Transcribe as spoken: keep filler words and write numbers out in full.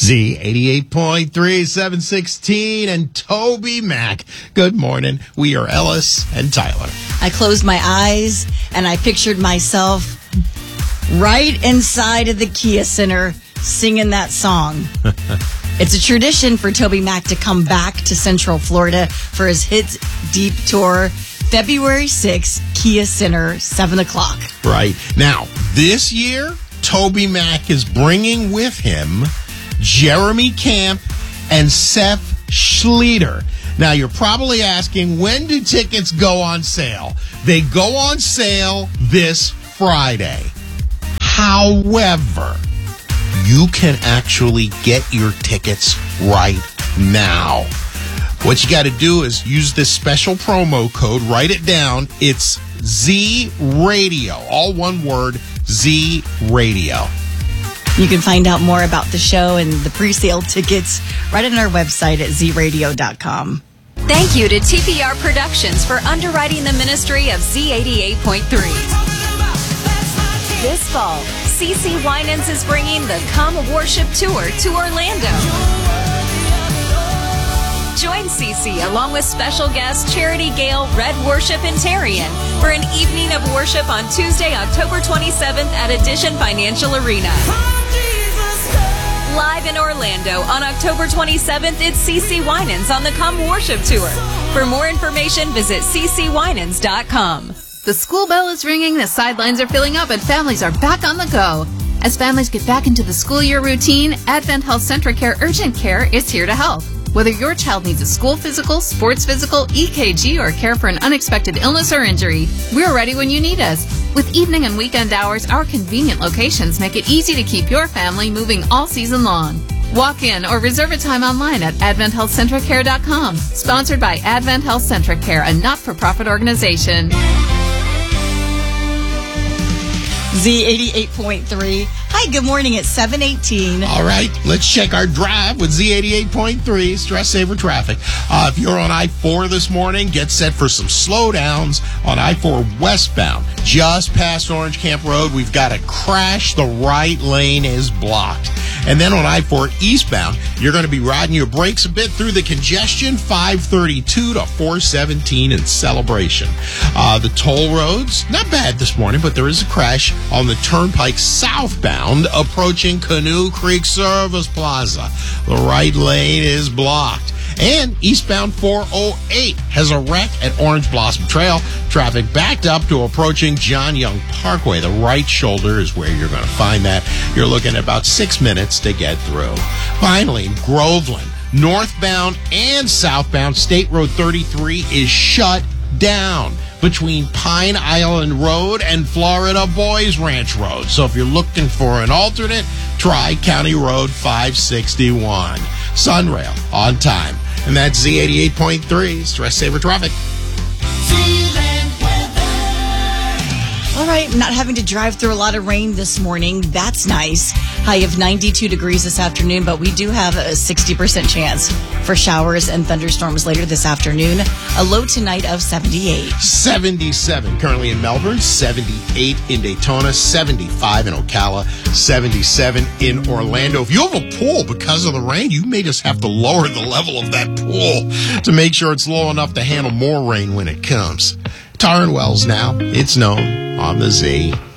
Z eighty-eight point three, seven sixteen, and Toby Mac. Good morning. We are Ellis and Tyler. I closed my eyes and I pictured myself right inside of the Kia Center singing that song. It's a tradition for Toby Mac to come back to Central Florida for his Hits Deep Tour, February sixth, Kia Center, seven o'clock. Right. Now, this year, Toby Mac is bringing with him Jeremy Camp and Seth Schleter. Now, you're probably asking, when do tickets go on sale? They go on sale this Friday. However, you can actually get your tickets right now. What you got to do is use this special promo code. Write it down. It's Z Radio. All one word, Z Radio. You can find out more about the show and the pre-sale tickets right on our website at z radio dot com. Thank you to T P R Productions for underwriting the ministry of Z eighty-eight point three. This fall, C C Winans is bringing the Come Worship Tour to Orlando. Join C C along with special guest Charity Gale, Red Worship, and Tarian for an evening of worship on Tuesday, October twenty-seventh at Addition Financial Arena. Live in Orlando on October twenty-seventh, it's C C Winans on the Come Worship Tour. For more information, visit c c winans dot com. The school bell is ringing, the sidelines are filling up, and families are back on the go. As families get back into the school year routine, Advent Health Centracare Urgent Care is here to help. Whether your child needs a school physical, sports physical, E K G, or care for an unexpected illness or injury, we're ready when you need us. With evening and weekend hours, our convenient locations make it easy to keep your family moving all season long. Walk in or reserve a time online at advent health centracare dot com. Sponsored by Advent Health Centracare, a not-for-profit organization. Z eighty-eight point three. Hi, good morning. It's seven eighteen. All right, let's check our drive with Z eighty-eight point three, Stress Saver Traffic. Uh, if you're on I four this morning, get set for some slowdowns on I four westbound. Just past Orange Camp Road, we've got a crash. The right lane is blocked. And then on I four eastbound, you're going to be riding your brakes a bit through the congestion, five thirty-two to four seventeen in Celebration. Uh, the toll roads, not bad this morning, but there is a crash on the Turnpike southbound approaching Canoe Creek Service Plaza. The right lane is blocked. And eastbound four oh eight has a wreck at Orange Blossom Trail. Traffic backed up to approaching John Young Parkway. The right shoulder is where you're going to find that. You're looking at about six minutes to get through. Finally, Groveland, northbound and southbound State Road thirty-three is shut down between Pine Island Road and Florida Boys Ranch Road. So if you're looking for an alternate, try County Road five sixty-one. Sunrail on time. And that's Z eighty-eight point three, Stress Saver Traffic. All right, not having to drive through a lot of rain this morning. That's nice. High of ninety-two degrees this afternoon, but we do have a sixty percent chance for showers and thunderstorms later this afternoon. A low tonight of seventy-eight. seventy-seven currently in Melbourne, seventy-eight in Daytona, seventy-five in Ocala, seventy-seven in Orlando. If you have a pool because of the rain, you may just have to lower the level of that pool to make sure it's low enough to handle more rain when it comes. Tarn Wells now, it's known on the Z.